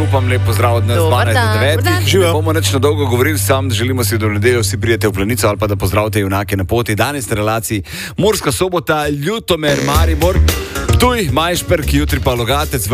upam, lep pozdrav od nas 12:09. Ne bomo neč na dolgo govorili, sam želimo si, da v nedeljo vsi prijete v Planico ali pa da pozdravite junake na poti. Danes na relaciji Murska Sobota, Ljutomer, Maribor, Ptuj, Majšperk, jutri pa Logatec.